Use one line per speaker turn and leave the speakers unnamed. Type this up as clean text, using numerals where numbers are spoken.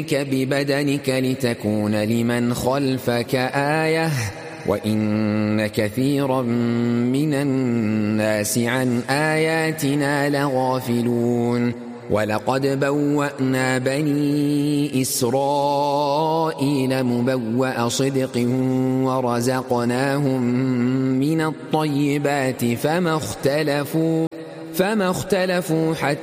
ببدنك لتكون لمن خلفك آية وإن كثيرا من الناس عن آياتنا لغافلون ولقد بوأنا بني إسرائيل مبوأ صدق ورزقناهم من الطيبات فما اختلفوا حتى